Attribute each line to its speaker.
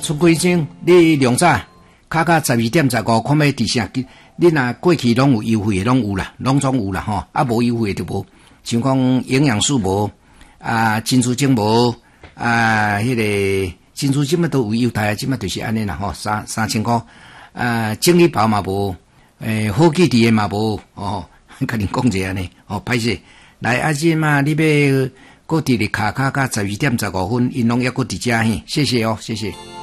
Speaker 1: 出几张，你量早，卡12:15，看要伫啥？你若过去拢有优惠的，拢有啦，拢总有啦吼。啊，无优惠的就无，像讲营养素无，珍珠精无，迄个珍珠精都有优待啊，即嘛就是安尼啦吼，3000块。精力宝嘛无，好记伫的嘛无，哦，甲恁讲者安尼，哦，歹势，来即嘛你要搁伫咧卡到12:15，因拢抑搁伫遮嘿，谢谢哦，谢谢。